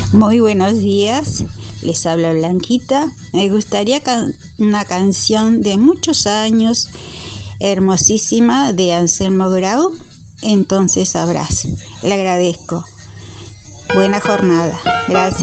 Muy buenos días, les habla Blanquita. Me gustaría una canción de muchos años, hermosísima, de Anselmo Grau. Entonces sabrás. Le agradezco. Buena jornada. Gracias.